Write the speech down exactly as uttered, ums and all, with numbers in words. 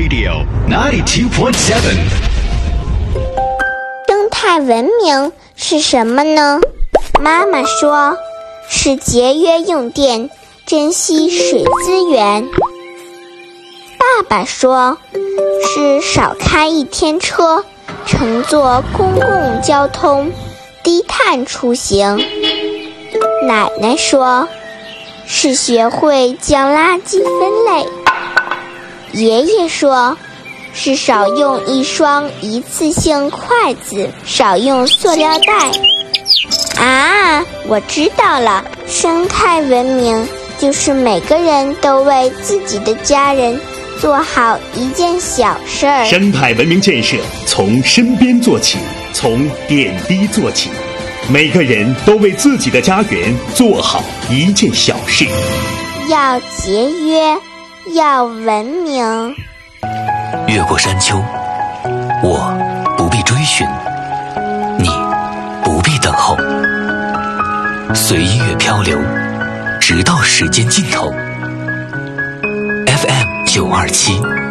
Radio ninety-two point seven。 生态文明是什么呢？妈妈说，是节约用电，珍惜水资源。爸爸说，是少开一天车，乘坐公共交通，低碳出行。奶奶说，是学会将垃圾分类。爷爷说，是少用一双一次性筷子，少用塑料袋。啊，我知道了，生态文明就是每个人都为自己的家人做好一件小事儿。 生态文明建设从身边做起，从点滴做起，每个人都为自己的家园做好一件小事。 要节约，要文明。 越过山丘，我不必追寻，你不必等候，随音乐漂流，直到时间尽头。F M 九二七。